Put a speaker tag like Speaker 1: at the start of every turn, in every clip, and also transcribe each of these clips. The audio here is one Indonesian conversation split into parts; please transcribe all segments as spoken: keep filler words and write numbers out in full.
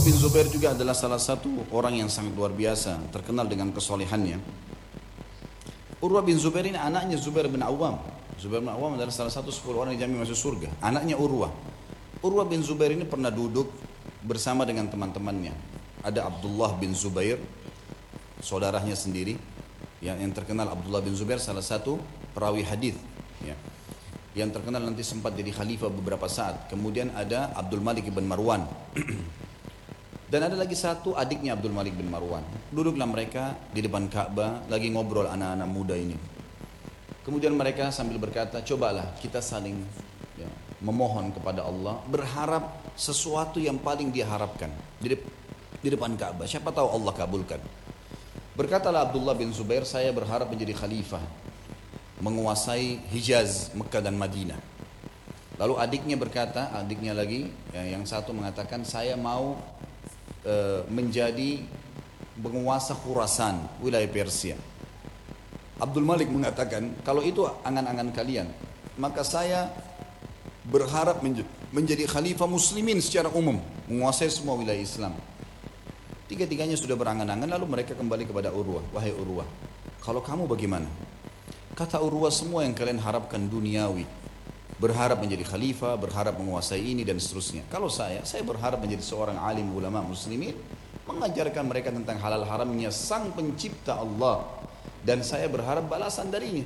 Speaker 1: bin Zubair juga adalah salah satu orang yang sangat luar biasa, terkenal dengan kesolehannya. Urwah bin Zubair ini anaknya Zubair bin Awam. Zubair bin Awam adalah salah satu sepuluh orang yang jamin masuk surga. Anaknya Urwah. Urwah bin Zubair ini pernah duduk bersama dengan teman-temannya. Ada Abdullah bin Zubair, saudaranya sendiri, yang, yang terkenal. Abdullah bin Zubair salah satu perawi hadis, ya, yang terkenal nanti sempat jadi khalifah beberapa saat. Kemudian ada Abdul Malik bin Marwan. Dan ada lagi satu adiknya Abdul Malik bin Marwan. Duduklah mereka di depan Ka'bah, lagi ngobrol anak-anak muda ini. Kemudian mereka sambil berkata, cobalah kita saling, ya, memohon kepada Allah, berharap sesuatu yang paling dia harapkan di, de di depan Ka'bah. Siapa tahu Allah kabulkan. Berkatalah Abdullah bin Zubair, saya berharap menjadi khalifah, menguasai Hijaz, Mekah dan Madinah. Lalu adiknya berkata, adiknya lagi, ya, yang satu mengatakan, saya mau menjadi penguasa Khurasan, wilayah Persia. Abdul Malik mengatakan, kalau itu angan-angan kalian, maka saya berharap menjadi khalifah muslimin secara umum, menguasai semua wilayah Islam. Tiga-tiganya sudah berangan-angan, lalu mereka kembali kepada Urwah. Wahai Urwah, kalau kamu bagaimana? Kata Urwah, semua yang kalian harapkan duniawi, berharap menjadi khalifah, berharap menguasai ini dan seterusnya. Kalau saya, saya berharap menjadi seorang alim ulama muslimin, mengajarkan mereka tentang halal haramnya sang pencipta Allah, dan saya berharap balasan darinya.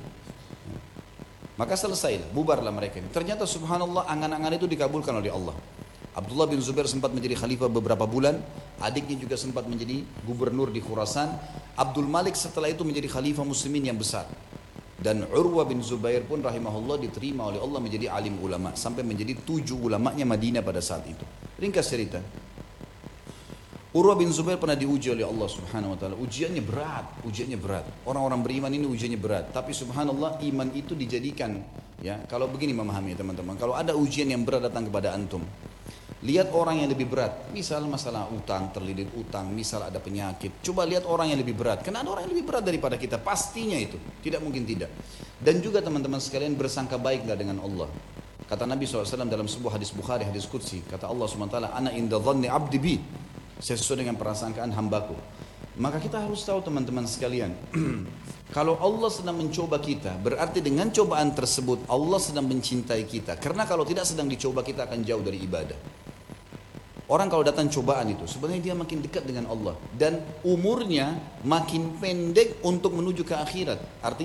Speaker 1: Maka selesailah, bubarlah mereka ini. Ternyata subhanallah, angan-angan itu dikabulkan oleh Allah. Abdullah bin Zubair sempat menjadi khalifah beberapa bulan, adiknya juga sempat menjadi gubernur di Khurasan. Abdul Malik setelah itu menjadi khalifah muslimin yang besar. Dan Urwah bin Zubair pun rahimahullah diterima oleh Allah menjadi alim ulama, sampai menjadi tujuh ulamanya Madinah pada saat itu. Ringkas cerita, Urwah bin Zubair pernah diuji oleh Allah subhanahu wa ta'ala. Ujiannya berat, ujiannya berat. Orang-orang beriman ini ujiannya berat. Tapi subhanallah, iman itu dijadikan, ya, kalau begini memahami teman-teman, kalau ada ujian yang berat datang kepada antum, lihat orang yang lebih berat. Misal masalah utang, terlilit utang, misal ada penyakit. Coba lihat orang yang lebih berat. Karena ada orang yang lebih berat daripada kita. Pastinya itu. Tidak mungkin tidak. Dan juga teman-teman sekalian, bersangka baiklah dengan Allah. Kata Nabi shallallahu alaihi wasallam dalam sebuah hadis Bukhari, hadis Qudsi. Kata Allah subhanahu wa taala, Ana inda dhanni abdi bi. Saya sesuai dengan persangkaan hambaku. Maka kita harus tahu teman-teman sekalian. Kalau Allah sedang mencoba kita, berarti dengan cobaan tersebut Allah sedang mencintai kita. Karena kalau tidak sedang dicoba, kita akan jauh dari ibadah. Orang kalau datang cobaan itu, sebenarnya dia makin dekat dengan Allah. Dan umurnya makin pendek untuk menuju ke akhirat. Artinya